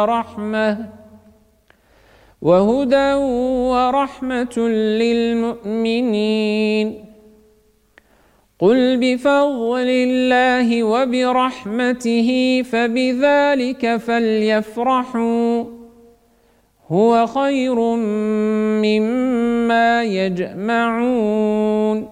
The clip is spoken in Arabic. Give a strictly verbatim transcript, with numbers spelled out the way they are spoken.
ورحمة وهدى ورحمة للمؤمنين. قل بفضل الله وبرحمته فبذلك فليفرحوا هو خير مما يجمعون.